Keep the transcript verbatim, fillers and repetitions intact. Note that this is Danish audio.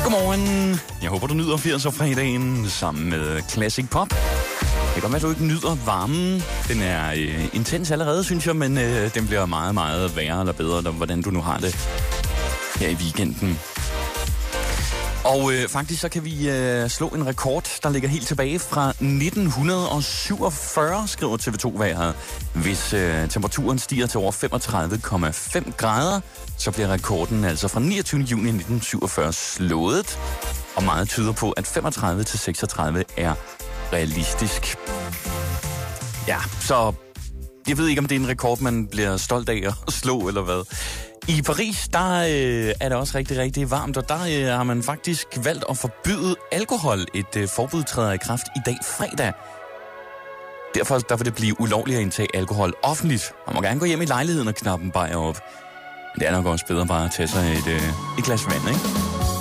Godmorgen. Jeg håber, du nyder firser-fredagen sammen med Classic Pop. Det kan godt være, at du ikke nyder varmen. Den er øh, intens allerede, synes jeg, men øh, den bliver meget, meget værre eller bedre, eller hvordan du nu har det her i weekenden. Og øh, faktisk så kan vi øh, slå en rekord, der ligger helt tilbage fra nitten syvogfyrre, skriver T V to-vejret. Hvis øh, temperaturen stiger til over femogtredive komma fem grader, så bliver rekorden altså fra niogtyvende juni nitten syvogfyrre slået. Og meget tyder på, at femogtredive til seksogtredive er realistisk. Ja, så jeg ved ikke, om det er en rekord, man bliver stolt af at slå, eller hvad. I Paris, der øh, er det også rigtig, rigtig varmt, og der øh, har man faktisk valgt at forbyde alkohol. Et øh, forbud træder i kraft i dag fredag. Derfor der vil det blive ulovligt at indtage alkohol offentligt. Man må gerne gå hjem i lejligheden og knappe en bajer op. Men det er nok også bedre bare at tage sig et, øh, et glas vand, ikke?